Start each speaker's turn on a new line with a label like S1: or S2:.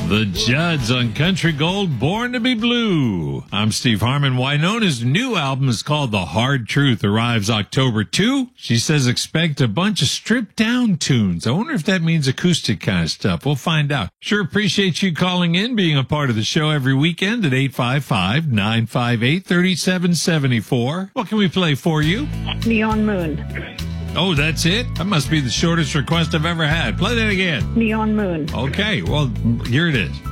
S1: The Judds on Country Gold, Born to be Blue. I'm Steve Harmon. Wynona's new album is called The Hard Truth, arrives October 2. She says expect a bunch of stripped down tunes. I wonder if that means acoustic kind of stuff. We'll find out. Sure appreciate you calling in, being a part of the show every weekend at 855-958-3774. What can we play for you?
S2: Neon Moon.
S1: Oh, that's it? That must be the shortest request I've ever had. Play that again.
S2: Neon Moon.
S1: Okay, well, here it is.